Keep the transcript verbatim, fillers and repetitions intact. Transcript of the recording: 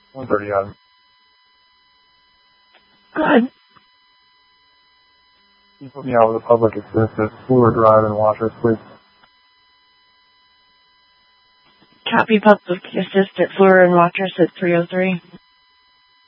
one thirty Adam. Good. Can you put me out with a public assist at Fluor Drive and Waters, please? Copy public assist at Fluor and Waters at three oh three.